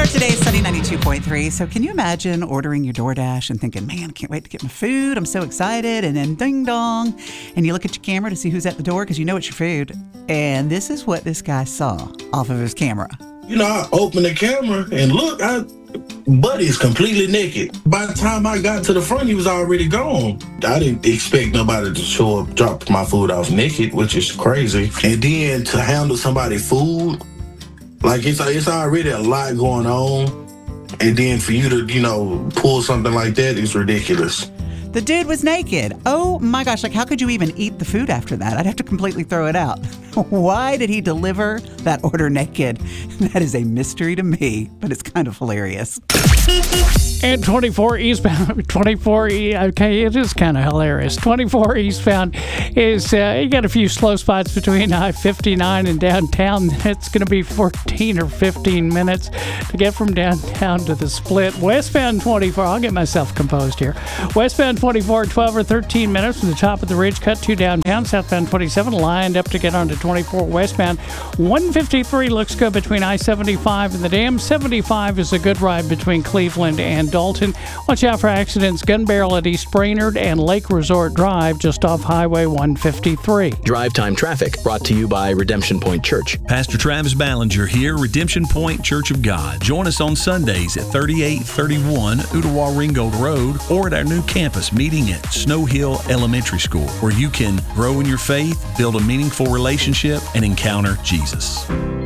Today's Sunny 92.3. So can you imagine ordering your DoorDash and thinking, man, I can't wait to get my food. I'm so excited. And then ding dong. And you look at your camera to see who's at the door because you know it's your food. And this is what this guy saw off of his camera. You know, I opened the camera and look, Buddy's completely naked. By the time I got to the front, he was already gone. I didn't expect nobody to show up, drop my food off naked, which is crazy. And then to handle somebody's food, like it's already a lot going on. And then for you to, pull something like that is ridiculous. The dude was naked. Oh my gosh, how could you even eat the food after that? I'd have to completely throw it out. Why did he deliver that order naked? That is a mystery to me, but it's kind of hilarious. And 24 eastbound, okay, it is kind of hilarious. 24 eastbound is, you got a few slow spots between I-59 and downtown. It's going to be 14 or 15 minutes to get from downtown to the split. Westbound 24, I'll get myself composed here. Westbound 24, 12 or 13 minutes from the top of the ridge cut to downtown. Southbound 27 lined up to get onto 24 westbound. 153 looks good between I-75 and the dam. 75 is a good ride between Cleveland and Dalton. Watch out for accidents. Gun Barrel at East Brainerd and Lake Resort Drive just off Highway 153. Drive time traffic brought to you by Redemption Point Church. Pastor Travis Ballinger here, Redemption Point Church of God. Join us on Sundays at 3831 Ottawa Ringgold Road or at our new campus meeting at Snow Hill Elementary School, where you can grow in your faith, build a meaningful relationship, and encounter Jesus.